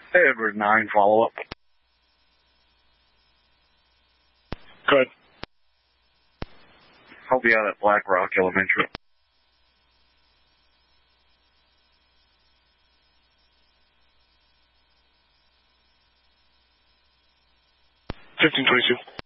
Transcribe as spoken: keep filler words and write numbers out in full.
Edward nine follow-up. Good. I'll be out at Black Rock Elementary. fifteen twenty-two.